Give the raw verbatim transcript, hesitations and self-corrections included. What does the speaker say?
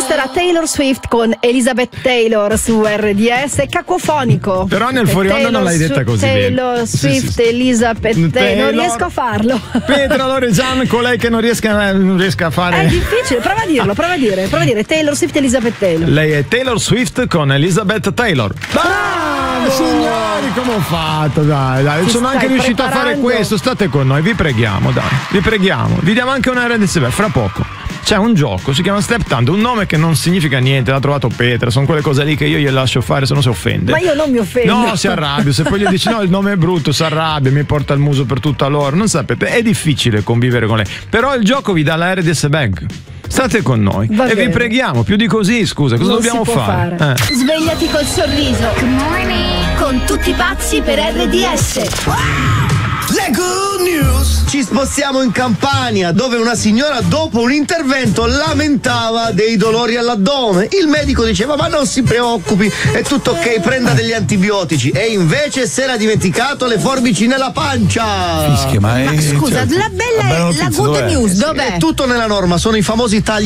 questa era Taylor Swift con Elizabeth Taylor su R D S, cacofonico. Però nel fuori onda non l'hai detta così Taylor bene. Swift, sì, sì. Elizabeth Taylor, Taylor. non riesco a farlo. Petra Lorejan, colei che non riesca, non riesca a fare. È difficile, prova a dirlo, prova a dire, prova a dire Taylor Swift, Elizabeth Taylor. Lei è Taylor Swift con Elizabeth Taylor. Bravo, signori, come ho fatto? Dai, dai, Ti sono anche stai riuscito a fare preparando? questo. State con noi, vi preghiamo, dai, vi preghiamo. Vi diamo anche una R D S B fra poco. C'è un gioco, si chiama Step Tante, un nome che non significa niente, l'ha trovato Petra, sono quelle cose lì che io gli lascio fare, se no si offende. Ma io non mi offendo. No, si arrabbia, se poi gli dici no, il nome è brutto, si arrabbia, mi porta il muso per tutta l'ora, non sapete, è difficile convivere con lei. Però il gioco vi dà la R D S Bank. State con noi Va e bene. vi preghiamo, più di così, scusa, cosa Non dobbiamo si può fare? fare. Eh. Svegliati col sorriso. Good morning. Con tutti pazzi per R D S. Le good news! Ci spostiamo in Campania, dove una signora dopo un intervento lamentava dei dolori all'addome. Il medico diceva: ma non si preoccupi, è tutto ok, prenda degli antibiotici. E invece si era dimenticato le forbici nella pancia. Fischia, ma, è, Ma scusa, cioè, la bella, la bella la notizia good dov'è? news È dov'è? tutto nella norma, sono i famosi tagli